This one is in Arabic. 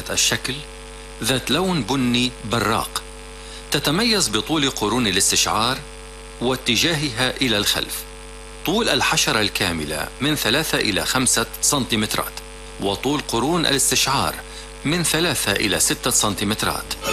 طويلة الشكل ذات لون بني براق، تتميز بطول قرون الاستشعار واتجاهها إلى الخلف. طول الحشرة الكاملة من 3 إلى 5 سنتيمترات، وطول قرون الاستشعار من 3 إلى 6 سنتيمترات.